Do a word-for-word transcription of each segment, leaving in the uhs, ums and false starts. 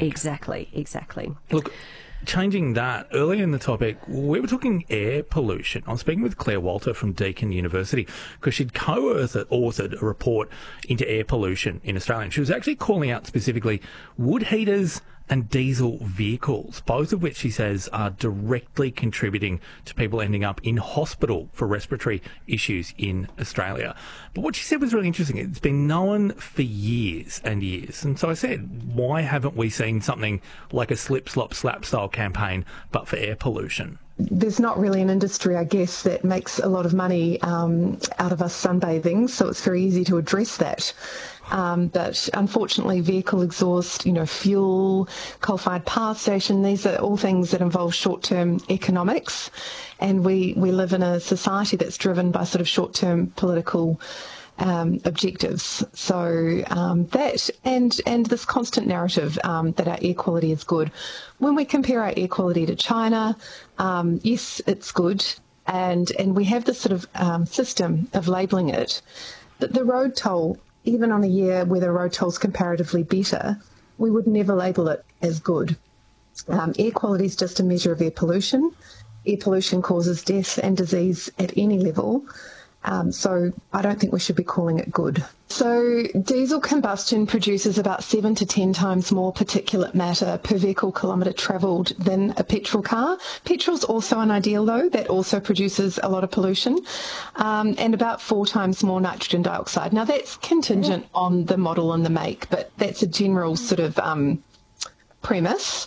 think. Exactly, exactly. Look, changing that, earlier in the topic, we were talking air pollution. I was speaking with Claire Walter from Deakin University because she'd co-authored a report into air pollution in Australia. And she was actually calling out specifically wood heaters and diesel vehicles, both of which she says are directly contributing to people ending up in hospital for respiratory issues in Australia. But what she said was really interesting. It's been known for years and years. And so I said, why haven't we seen something like a slip, slop, slap style campaign, but for air pollution? There's not really an industry, I guess, that makes a lot of money um, out of us sunbathing, so it's very easy to address that. Um, but unfortunately, vehicle exhaust, you know, fuel, coal-fired power station, these are all things that involve short-term economics. And we, we live in a society that's driven by sort of short-term political Um, objectives. So um, that and and this constant narrative um, that our air quality is good. When we compare our air quality to China, um, yes, it's good, and and we have this sort of um, system of labelling it. But the road toll, even on a year where the road toll's comparatively better, we would never label it as good. Um, air quality is just a measure of air pollution. Air pollution causes death and disease at any level. Um, so I don't think we should be calling it good. So diesel combustion produces about seven to ten times more particulate matter per vehicle kilometre travelled than a petrol car. Petrol's also an ideal though, that also produces a lot of pollution, um, and about four times more nitrogen dioxide. Now that's contingent on the model and the make, but that's a general sort of um, premise.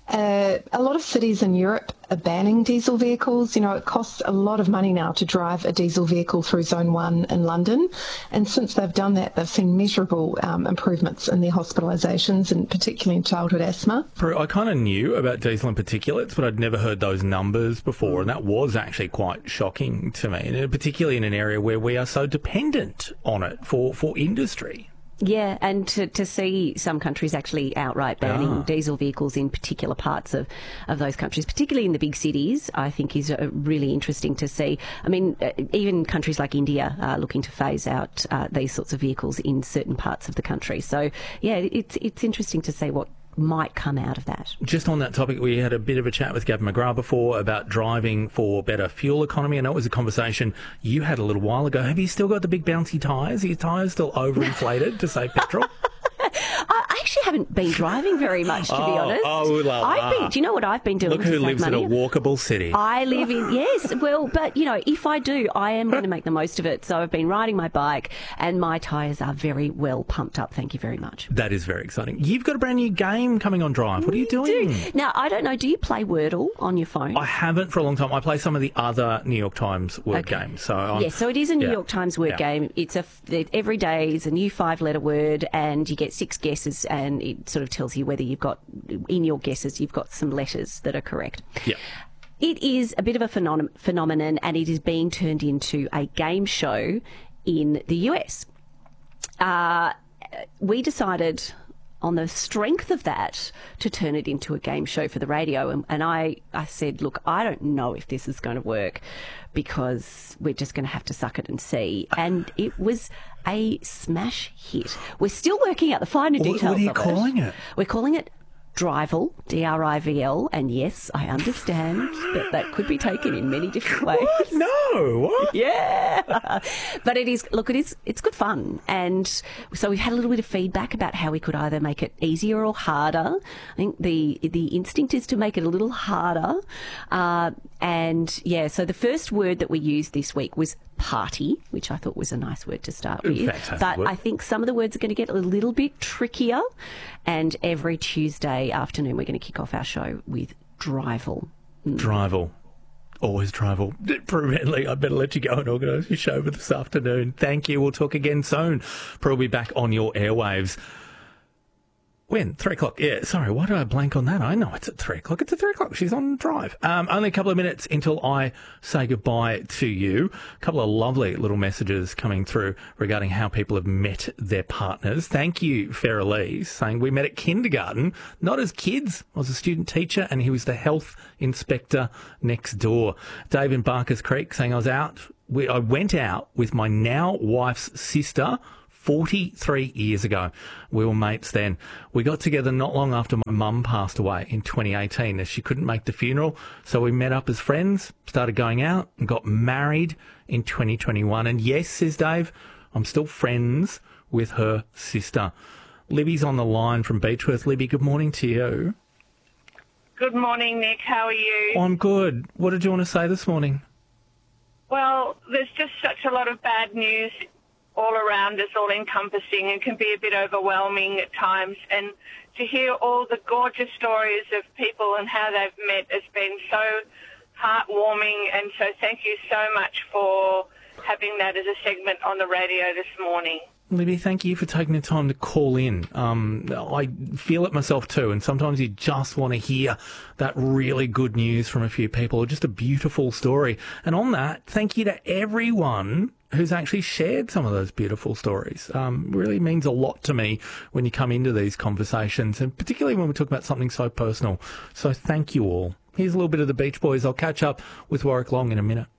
Uh, a lot of cities in Europe are banning diesel vehicles. You know, it costs a lot of money now to drive a diesel vehicle through Zone one in London. And since they've done that, they've seen measurable um, improvements in their hospitalisations, and particularly in childhood asthma. I kind of knew about diesel and particulates, but I'd never heard those numbers before. And that was actually quite shocking to me, and particularly in an area where we are so dependent on it for, for industry. Yeah, and to, to see some countries actually outright banning ah. diesel vehicles in particular parts of, of those countries, particularly in the big cities, I think is uh, really interesting to see. I mean, uh, even countries like India are looking to phase out uh, these sorts of vehicles in certain parts of the country. So, yeah, it's it's interesting to see what might come out of that. Just on that topic, we had a bit of a chat with Gavin McGrath before about driving for better fuel economy. I know it was a conversation you had a little while ago. Have you still got the big bouncy tyres? Are your tyres still overinflated to save petrol? I actually haven't been driving very much, to oh, be honest. Oh, la, la. I've been, do you know what I've been doing? Look who lives money? in a walkable city. I live in, yes, well, but, you know, if I do, I am going to make the most of it. So I've been riding my bike and my tyres are very well pumped up. Thank you very much. That is very exciting. You've got a brand new game coming on Drive. What are you doing? Do. Now, I don't know, do you play Wordle on your phone? I haven't for a long time. I play some of the other New York Times word okay. games. So I'm, yes, so it is a New yeah. York Times word yeah. game. It's a, every day is a new five-letter word and you get six guesses and it sort of tells you whether you've got, in your guesses, you've got some letters that are correct. Yeah. It is a bit of a phenom- phenomenon and it is being turned into a game show in the U S. Uh, we decided on the strength of that to turn it into a game show for the radio. And, and I, I said, look, I don't know if this is going to work because we're just going to have to suck it and see. And it was a smash hit. We're still working out the finer details of it. What are you calling it? We're calling it Drivel, D R I V L, and yes, I understand that that could be taken in many different ways. What? No, what? Yeah. But it is, look, it is, it's good fun. And so we had a little bit of feedback about how we could either make it easier or harder. I think the the instinct is to make it a little harder. Uh, and yeah, so the first word that we used this week was party, which I thought was a nice word to start with. Fantastic but word. I think some of the words are going to get a little bit trickier. And every Tuesday afternoon, we're going to kick off our show with Drivel. Mm. Drivel. Always Drivel. Prue Henley, I better let you go and organise your show for this afternoon. Thank you. We'll talk again soon. Prue will be back on your airwaves. When? Three o'clock. Yeah, sorry, why did I blank on that? I know it's at three o'clock. It's at three o'clock. She's on Drive. Um, only a couple of minutes until I say goodbye to you. A couple of lovely little messages coming through regarding how people have met their partners. Thank you, Farah Lee, saying we met at kindergarten, not as kids. I was a student teacher and he was the health inspector next door. Dave in Barkers Creek saying I was out. We, I went out with my now wife's sister forty-three years ago. We were mates then. We got together not long after my mum passed away in twenty eighteen as she couldn't make the funeral. So we met up as friends, started going out and got married in twenty twenty-one. And yes, says Dave, I'm still friends with her sister. Libby's on the line from Beechworth. Libby, good morning to you. Good morning, Nick. How are you? I'm good. What did you want to say this morning? Well, there's just such a lot of bad news all around us, all encompassing, and can be a bit overwhelming at times. And to hear all the gorgeous stories of people and how they've met has been so heartwarming. And so thank you so much for having that as a segment on the radio this morning. Libby, thank you for taking the time to call in. Um, I feel it myself too, and sometimes you just want to hear that really good news from a few people, or just a beautiful story. And on that, thank you to everyone who's actually shared some of those beautiful stories. Um, really means a lot to me when you come into these conversations, and particularly when we talk about something so personal. So thank you all. Here's a little bit of the Beach Boys. I'll catch up with Warwick Long in a minute.